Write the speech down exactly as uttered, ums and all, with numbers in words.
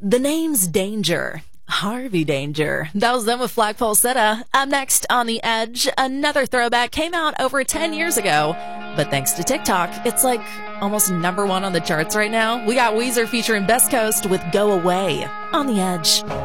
The name's Danger. Harvey Danger. That was them with Flagpole Sitta. Up next on The Edge, another throwback came out over ten years ago. But thanks to TikTok, it's like almost number one on the charts right now. We got Weezer featuring Best Coast with Go Away on The Edge.